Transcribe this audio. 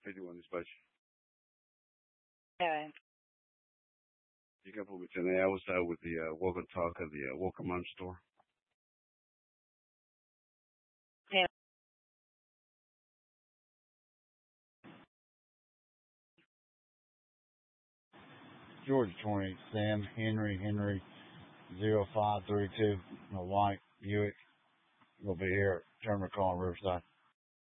51 dispatch. Yeah. You can put me to the outside with the walkie talk of the Walkerman store. Yeah. Georgia 28, Sam Henry 0532, my white Buick. We'll be here at Turner Car Riverside.